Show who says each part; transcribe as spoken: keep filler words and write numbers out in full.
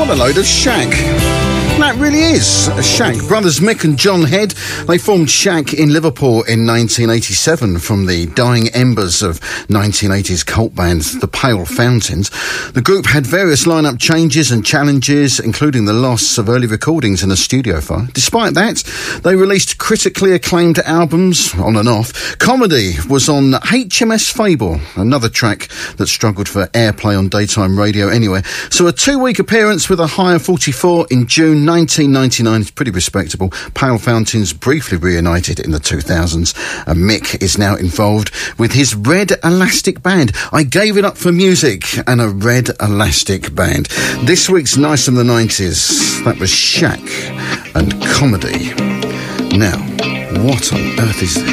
Speaker 1: What a load of shack. That really is a shack. Brothers Mick and John Head, they formed Shack in Liverpool in nineteen eighty-seven from the dying embers of nineteen eighties cult band The Pale Fountains. The group had various lineup changes and challenges, including the loss of early recordings in a studio fire. Despite that, they released critically acclaimed albums on and off. Comedy was on H M S Fable, another track that struggled for airplay on daytime radio anyway. So a two-week appearance with a high of forty-four in June nineteen ninety-nine is pretty respectable. Pale Fountains briefly reunited in the two thousands, and Mick is now involved with his Red Elastic Band. I gave it up for music and a Red Elastic Band. This week's Nice in the nineties, that was Shack and Comedy. Now, what on earth is this?